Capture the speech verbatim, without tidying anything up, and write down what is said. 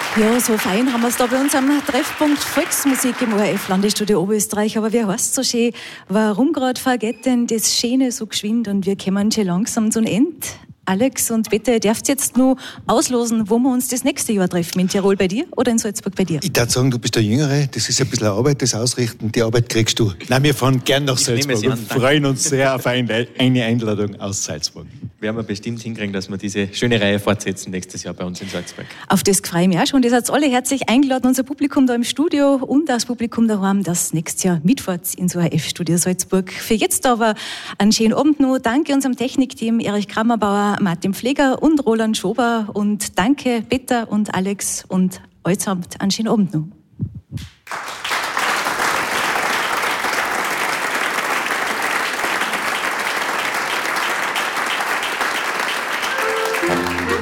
Ja, so fein haben wir es da bei uns am Treffpunkt Volksmusik im O R F Landesstudio Oberösterreich. Aber wie heißt es so schön, warum gerade vergeht denn das Schöne so geschwind und wir kommen schon langsam zum Ende? Alex und Peter, ihr dürft jetzt nur auslosen, wo wir uns das nächste Jahr treffen. In Tirol bei dir oder in Salzburg bei dir? Ich darf sagen, du bist der Jüngere. Das ist ein bisschen Arbeit, das Ausrichten. Die Arbeit kriegst du. Nein, wir fahren gern nach Salzburg und freuen uns sehr auf eine Einladung aus Salzburg. Wir haben bestimmt hinkriegen, dass wir diese schöne Reihe fortsetzen nächstes Jahr bei uns in Salzburg. Auf das freue ich mich auch schon. Ihr seid alle herzlich eingeladen, unser Publikum da im Studio und das Publikum daheim, das nächstes Jahr mitfahrt ins O R F-Studio Salzburg. Für jetzt aber einen schönen Abend noch. Danke unserem Technikteam Erich Krammerbauer, Martin Pfleger und Roland Schober und danke Peter und Alex und allesamt einen schönen Abend noch.